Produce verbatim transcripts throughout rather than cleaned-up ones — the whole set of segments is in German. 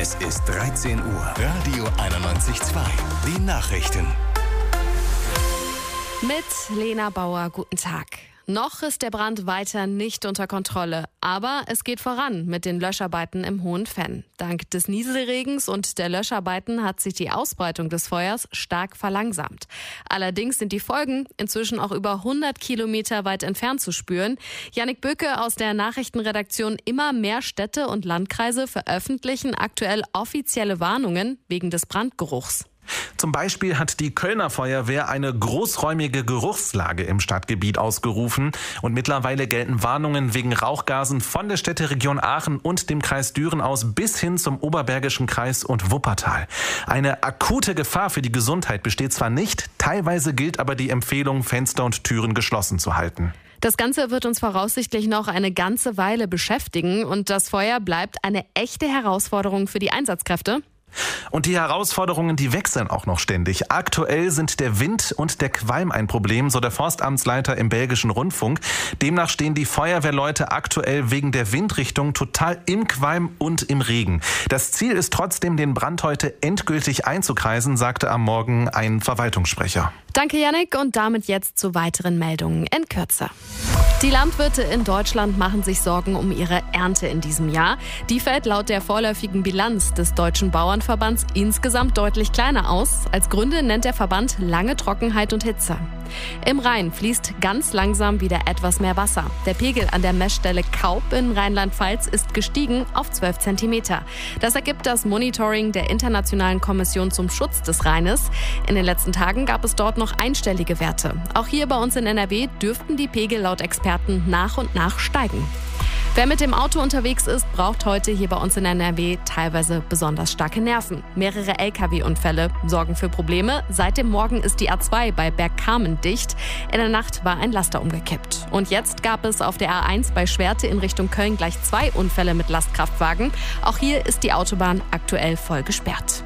Es ist dreizehn Uhr. Radio einundneunzig Komma zwei. Die Nachrichten. Mit Lena Bauer, guten Tag. Noch ist der Brand weiter nicht unter Kontrolle, aber es geht voran mit den Löscharbeiten im Hohen Venn. Dank des Nieselregens und der Löscharbeiten hat sich die Ausbreitung des Feuers stark verlangsamt. Allerdings sind die Folgen inzwischen auch über hundert Kilometer weit entfernt zu spüren. Jannik Böcke aus der Nachrichtenredaktion: Immer mehr Städte und Landkreise veröffentlichen aktuell offizielle Warnungen wegen des Brandgeruchs. Zum Beispiel hat die Kölner Feuerwehr eine großräumige Geruchslage im Stadtgebiet ausgerufen und mittlerweile gelten Warnungen wegen Rauchgasen von der Städteregion Aachen und dem Kreis Düren aus bis hin zum Oberbergischen Kreis und Wuppertal. Eine akute Gefahr für die Gesundheit besteht zwar nicht, teilweise gilt aber die Empfehlung, Fenster und Türen geschlossen zu halten. Das Ganze wird uns voraussichtlich noch eine ganze Weile beschäftigen und das Feuer bleibt eine echte Herausforderung für die Einsatzkräfte. Und die Herausforderungen, die wechseln auch noch ständig. Aktuell sind der Wind und der Qualm ein Problem, so der Forstamtsleiter im Belgischen Rundfunk. Demnach stehen die Feuerwehrleute aktuell wegen der Windrichtung total im Qualm und im Regen. Das Ziel ist trotzdem, den Brand heute endgültig einzukreisen, sagte am Morgen ein Verwaltungssprecher. Danke, Jannik, und damit jetzt zu weiteren Meldungen in Kürze. Die Landwirte in Deutschland machen sich Sorgen um ihre Ernte in diesem Jahr. Die fällt laut der vorläufigen Bilanz des Deutschen Bauernverbands insgesamt deutlich kleiner aus. Als Gründe nennt der Verband lange Trockenheit und Hitze. Im Rhein fließt ganz langsam wieder etwas mehr Wasser. Der Pegel an der Messstelle Kaup in Rheinland-Pfalz ist gestiegen auf zwölf Zentimeter. Das ergibt das Monitoring der Internationalen Kommission zum Schutz des Rheines. In den letzten Tagen gab es dort noch einstellige Werte. Auch hier bei uns in N R W dürften die Pegel laut Experten nach und nach steigen. Wer mit dem Auto unterwegs ist, braucht heute hier bei uns in N R W teilweise besonders starke Nerven. Mehrere L K W-Unfälle sorgen für Probleme. Seit dem Morgen ist die A zwei bei Bergkamen dicht. In der Nacht war ein Laster umgekippt. Und jetzt gab es auf der A eins bei Schwerte in Richtung Köln gleich zwei Unfälle mit Lastkraftwagen. Auch hier ist die Autobahn aktuell voll gesperrt.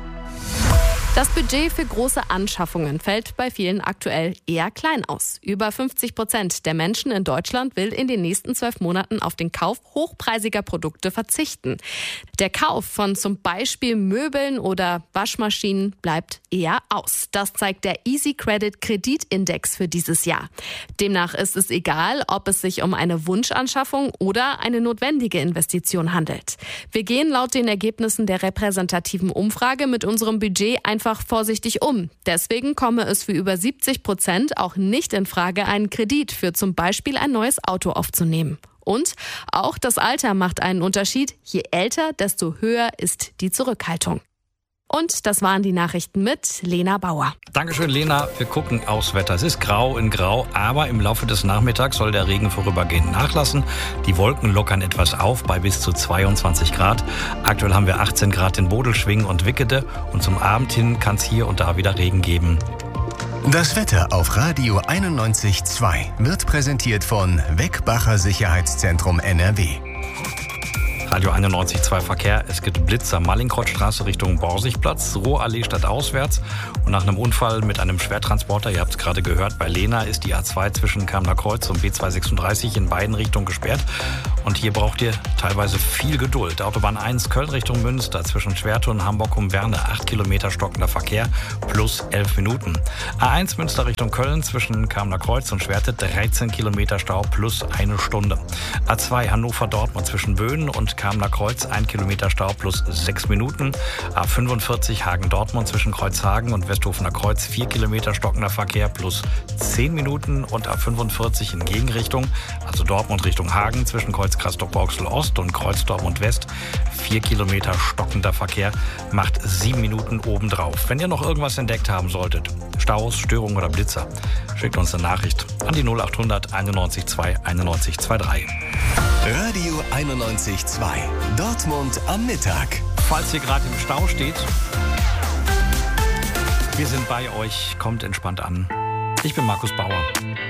Das Budget für große Anschaffungen fällt bei vielen aktuell eher klein aus. Über fünfzig Prozent der Menschen in Deutschland will in den nächsten zwölf Monaten auf den Kauf hochpreisiger Produkte verzichten. Der Kauf von zum Beispiel Möbeln oder Waschmaschinen bleibt eher aus. Das zeigt der Easy Credit Kreditindex für dieses Jahr. Demnach ist es egal, ob es sich um eine Wunschanschaffung oder eine notwendige Investition handelt. Wir gehen laut den Ergebnissen der repräsentativen Umfrage mit unserem Budget einfach vorsichtig um. Deswegen komme es für über siebzig Prozent auch nicht in Frage, einen Kredit für zum Beispiel ein neues Auto aufzunehmen. Und auch das Alter macht einen Unterschied. Je älter, desto höher ist die Zurückhaltung. Und das waren die Nachrichten mit Lena Bauer. Dankeschön, Lena. Wir gucken aufs Wetter. Es ist grau in grau, aber im Laufe des Nachmittags soll der Regen vorübergehend nachlassen. Die Wolken lockern etwas auf bei bis zu zweiundzwanzig Grad. Aktuell haben wir achtzehn Grad in Bodelschwingen und Wickede. Und zum Abend hin kann es hier und da wieder Regen geben. Das Wetter auf Radio einundneunzig Komma zwei wird präsentiert von Weckbacher Sicherheitszentrum N R W. Radio einundneunzig Komma zwei Verkehr. Es gibt Blitzer Mallinckrodtstraße Richtung Borsigplatz, Ruhrallee stadtauswärts. Und nach einem Unfall mit einem Schwertransporter, ihr habt es gerade gehört, bei Lena ist die A zwei zwischen Kärntner Kreuz und B zweihundertsechsunddreißig in beiden Richtungen gesperrt. Und hier braucht ihr teilweise viel Geduld. Autobahn eins Köln Richtung Münster zwischen Schwerte und Hamburg-Umwerne, acht Kilometer stockender Verkehr plus elf Minuten. A eins Münster Richtung Köln zwischen Kärntner Kreuz und Schwerte, dreizehn Kilometer Stau plus eine Stunde. A zwei Hannover-Dortmund zwischen Böden und Kärntner Kreuz, ein Kilometer Stau plus sechs Minuten. A fünfundvierzig Hagen-Dortmund zwischen Kreuzhagen und Westhofener Kreuz, vier Kilometer stockender Verkehr plus zehn Minuten. Und A fünfundvierzig in Gegenrichtung, also Dortmund Richtung Hagen zwischen Kreuz Castor-Brauxel Ost und Kreuz Dortmund West, vier Kilometer stockender Verkehr, macht sieben Minuten obendrauf. Wenn ihr noch irgendwas entdeckt haben solltet, Staus, Störungen oder Blitzer, schickt uns eine Nachricht an die null achthundert einundneunzig zwei einundneunzig dreiundzwanzig. Radio einundneunzig Komma zwei. Dortmund am Mittag. Falls ihr gerade im Stau steht, wir sind bei euch. Kommt entspannt an. Ich bin Markus Bauer.